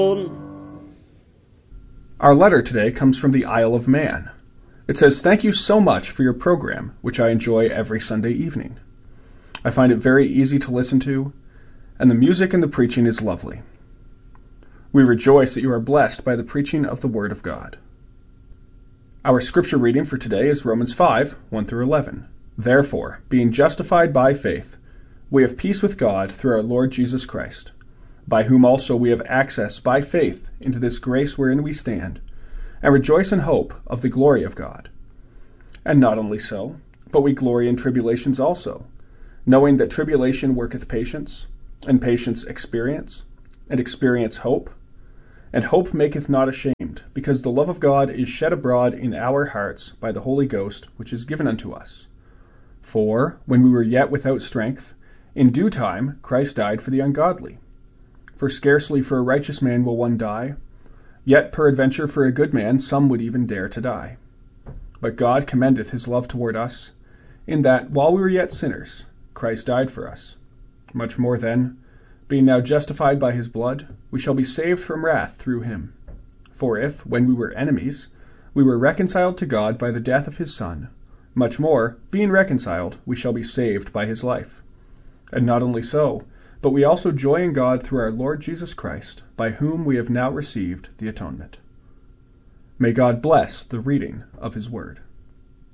Our letter today comes from the Isle of Man. It says, "Thank you so much for your program, which I enjoy every Sunday evening. I find it very easy to listen to, and the music and the preaching is lovely. We rejoice that you are blessed by the preaching of the Word of God." Our scripture reading for today is Romans 5, 1 through 11. "Therefore, being justified by faith, we have peace with God through our Lord Jesus Christ, by whom also we have access by faith into this grace wherein we stand, and rejoice in hope of the glory of God. And not only so, but we glory in tribulations also, knowing that tribulation worketh patience, and patience experience, and experience hope. And hope maketh not ashamed, because the love of God is shed abroad in our hearts by the Holy Ghost, which is given unto us. For, when we were yet without strength, in due time Christ died for the ungodly. For scarcely for a righteous man will one die, yet peradventure for a good man some would even dare to die. But God commendeth his love toward us, in that, while we were yet sinners, Christ died for us. Much more then, being now justified by his blood, we shall be saved from wrath through him. For if, when we were enemies, we were reconciled to God by the death of his Son, much more, being reconciled, we shall be saved by his life. And not only so, but we also joy in God through our Lord Jesus Christ, by whom we have now received the atonement." May God bless the reading of his word.